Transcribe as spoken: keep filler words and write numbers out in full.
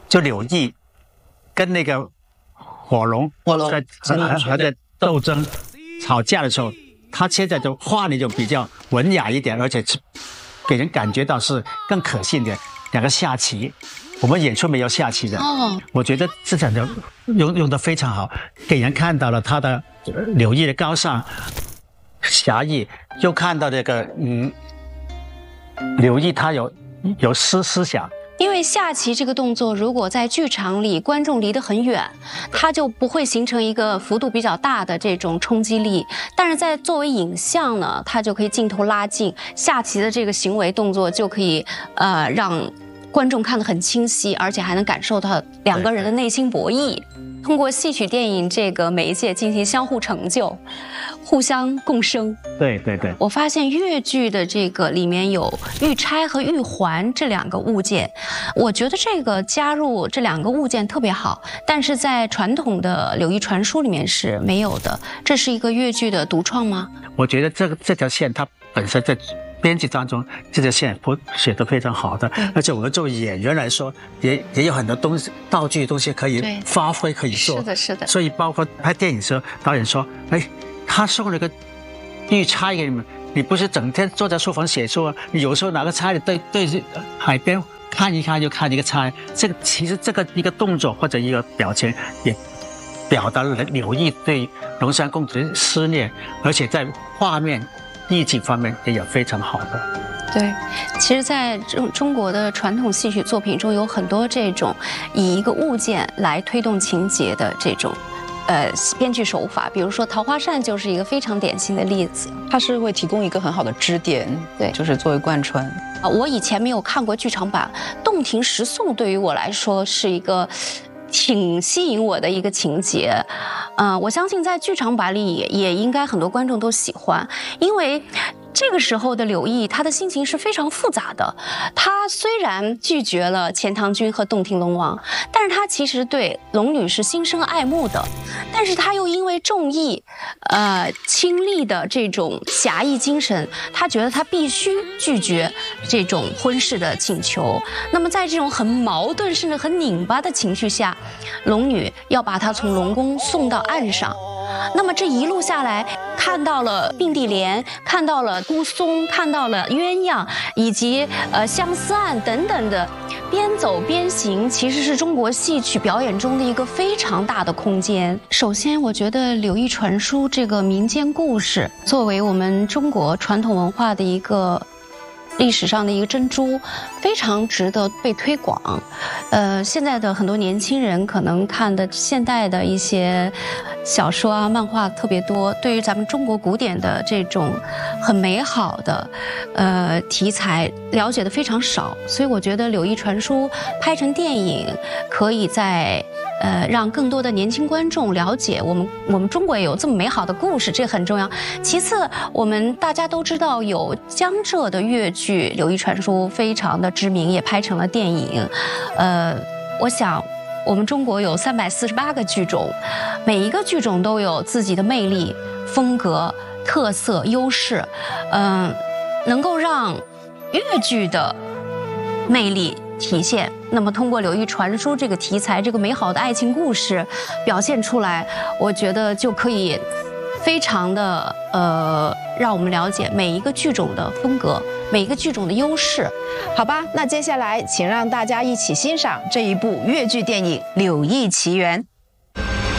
就柳毅跟那个火龙火龙在还在斗争吵架的时候，他现在的话呢就比较文雅一点，而且是给人感觉到是更可信的。两个下棋，我们演出没有下棋的， 哦， 我觉得这场的用用得非常好，给人看到了他的柳毅的高尚侠义，又看到这个嗯，柳毅他有有思思想。 因为下棋这个动作，如果在剧场里观众离得很远，它就不会形成一个幅度比较大的这种冲击力。但是在作为影像呢，它就可以镜头拉近，下棋的这个行为动作就可以呃让观众看得很清晰，而且还能感受到两个人的内心博弈。通过戏曲电影这个媒介进行相互成就，互相共生。 对对对， 我发现越剧的这个里面有玉钗和玉环这两个物件，我觉得这个加入这两个物件特别好，但是在传统的柳毅传书里面是没有的。这是一个越剧的独创吗？ 我觉得这个这条线它本身在编辑当中这条线不写得非常好的，而且我们作为演员来说，也也有很多东西道具东西可以发挥可以做。 是的，是的。 所以包括拍电影的时候，导演说：“哎，他送了个玉钗给你们，你不是整天坐在书房写书啊？你有时候拿个钗对对着海边看一看，就看一个钗。这个其实这个一个动作或者一个表情也表达了柳毅对龙山公主的思念，而且在画面。”意境方面也有非常好的。 对，其实在中中国的传统戏曲作品中，有很多这种以一个物件来推动情节的这种呃编剧手法，比如说《桃花扇》就是一个非常典型的例子。 它是会提供一个很好的支点， 对， 就是作为贯穿。 啊，我以前没有看过剧场版《洞庭十送》，对于我来说是一个挺吸引我的一个情节，呃，我相信在剧场版里也也应该很多观众都喜欢，因为这个时候的柳毅，他的心情是非常复杂的。他虽然拒绝了钱塘君和洞庭龙王，但是他其实对龙女是心生爱慕的，但是他又因为重义，呃，亲历的这种侠义精神，他觉得他必须拒绝这种婚事的请求。那么在这种很矛盾甚至很拧巴的情绪下，龙女要把他从龙宫送到岸上。那么这一路下来，看到了并蒂莲，看到了孤松，看到了鸳鸯，以及呃相思案等等的，边走边行，其实是中国戏曲表演中的一个非常大的空间。首先，我觉得柳毅传书这个民间故事，作为我们中国传统文化的一个历史上的一个珍珠，非常值得被推广。呃，现在的很多年轻人可能看的现代的一些小说啊、漫画特别多，对于咱们中国古典的这种很美好的呃题材了解的非常少，所以我觉得柳毅传书拍成电影，可以在呃让更多的年轻观众了解我们我们中国也有这么美好的故事，这很重要。其次，我们大家都知道有江浙的越剧《柳毅传书》非常的知名，也拍成了电影。呃，我想我们中国有三百四十八个剧种，每一个剧种都有自己的魅力、风格、特色、优势，嗯、呃，能够让越剧的魅力体现。那么通过柳毅传书这个题材，这个美好的爱情故事表现出来，我觉得就可以非常的呃，让我们了解每一个剧种的风格，每一个剧种的优势。 好吧，那接下来请让大家一起欣赏这一部越剧电影《柳毅奇缘》。